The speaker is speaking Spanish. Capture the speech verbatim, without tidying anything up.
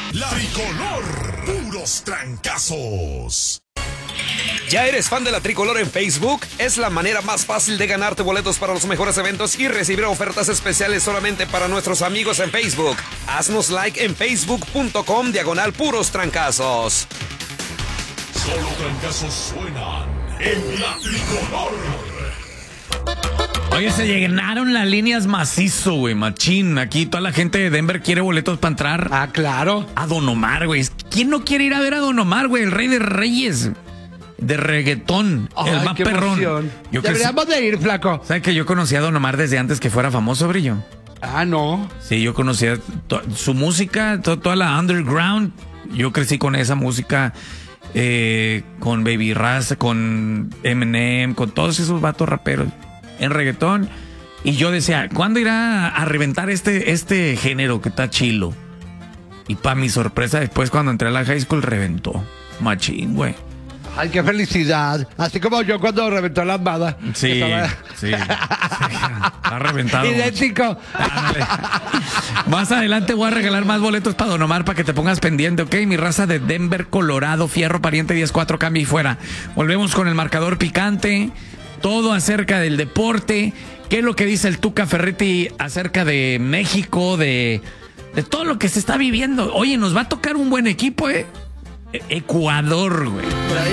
La Tricolor, puros trancazos. ¿Ya eres fan de la Tricolor en Facebook? Es la manera más fácil de ganarte boletos para los mejores eventos y recibir ofertas especiales solamente para nuestros amigos en Facebook. Haznos like en facebook.com diagonal puros trancazos. Solo trancazos suenan en la Tricolor. Oye, se llenaron las líneas macizo, güey, machín. Aquí toda la gente de Denver quiere boletos para entrar. Ah, claro. A Don Omar, güey. ¿Quién no quiere ir a ver a Don Omar, güey? El rey de reyes. De reggaetón. Ay, el más qué perrón. emoción. Yo Deberíamos de ir, flaco. ¿Sabes que yo conocí a Don Omar desde antes que fuera famoso, Brillo? Ah, no. Sí, yo conocía to- su música, to- toda la underground. Yo crecí con esa música, eh, con Baby Rasta, con Eminem, con todos esos vatos raperos en reggaetón. Y yo decía, ¿cuándo irá a reventar este, este género que está chilo? Y para mi sorpresa, después cuando entré a la high school, reventó. Machín, güey. Ay, qué felicidad. Así como yo cuando reventó la lambada. Sí, Estaba... sí, sí. Ha reventado. Idéntico. Ándale. Más adelante voy a regalar más boletos para Don Omar para que te pongas pendiente, ¿ok? Mi raza de Denver, Colorado, Fierro Pariente diez cuatro, cambia y fuera. Volvemos con el marcador picante, todo acerca del deporte, qué es lo que dice el Tuca Ferretti acerca de México, de, de todo lo que se está viviendo. Oye, nos va a tocar un buen equipo, ¿eh? Ecuador, güey.